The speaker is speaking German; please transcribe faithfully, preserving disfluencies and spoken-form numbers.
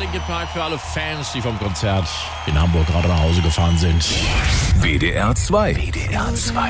Linkin Park für alle Fans, die vom Konzert in Hamburg gerade nach Hause gefahren sind. W D R zwei. W D R zwei.